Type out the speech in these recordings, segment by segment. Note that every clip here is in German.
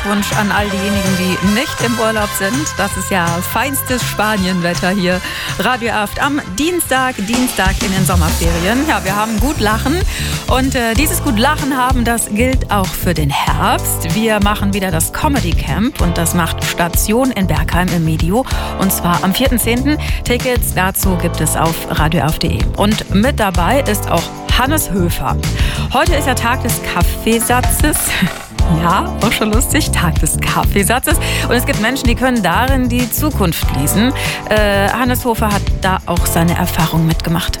Wunsch an all diejenigen, die nicht im Urlaub sind. Das ist ja feinstes Spanienwetter hier. Radio Erft am Dienstag in den Sommerferien. Ja, wir haben gut Lachen und dieses gut Lachen haben, das gilt auch für den Herbst. Wir machen wieder das Comedy Camp und das macht Station in Bergheim im Medio und zwar am 4.10. Tickets dazu gibt es auf radioerft.de. Und mit dabei ist auch Hannes Höfer. Heute ist ja Tag des Kaffeesatzes. Ja, auch schon lustig, Tag des Kaffeesatzes. Und es gibt Menschen, die können darin die Zukunft lesen. Hannes Höfer hat da auch seine Erfahrung mitgemacht.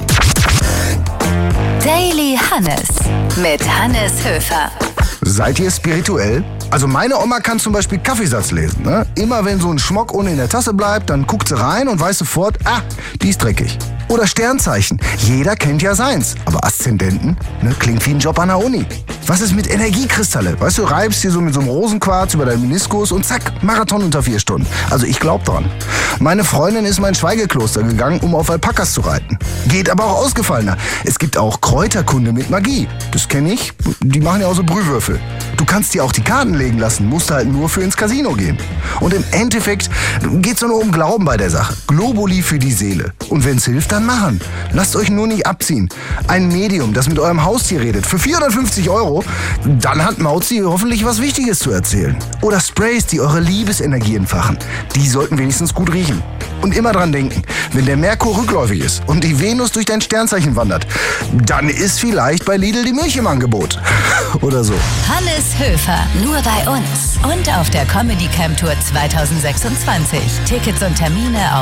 Daily Hannes mit Hannes Höfer. Seid ihr spirituell? Also meine Oma kann zum Beispiel Kaffeesatz lesen. Ne? Immer wenn so ein Schmock ohne in der Tasse bleibt, dann guckt sie rein und weiß sofort, die ist dreckig. Oder Sternzeichen. Jeder kennt ja seins. Aber Aszendenten, klingt wie ein Job an der Uni. Was ist mit Energiekristalle? Weißt du, reibst dir so mit so einem Rosenquarz über deinen Meniskus und zack, Marathon unter 4 Stunden. Also ich glaub dran. Meine Freundin ist mal ins Schweigekloster gegangen, um auf Alpakas zu reiten. Geht aber auch ausgefallener. Es gibt auch Kräuterkunde mit Magie. Das kenne ich. Die machen ja auch so Brühwürfel. Du kannst dir auch die Karten legen lassen, musst halt nur für ins Casino gehen. Und im Endeffekt geht's nur um Glauben bei der Sache. Globuli für die Seele. Und wenn's hilft, dann machen. Lasst euch nur nicht abziehen. Ein Medium, das mit eurem Haustier redet, für 450 €, dann hat Mauzi hoffentlich was Wichtiges zu erzählen. Oder Sprays, die eure Liebesenergie entfachen. Die sollten wenigstens gut riechen. Und immer dran denken, wenn der Merkur rückläufig ist und die Venus durch dein Sternzeichen wandert, dann ist vielleicht bei Lidl die Milch im Angebot. Oder so. Hannes Höfer, nur bei uns. Und auf der Comedy Camp Tour 2026. Tickets und Termine auf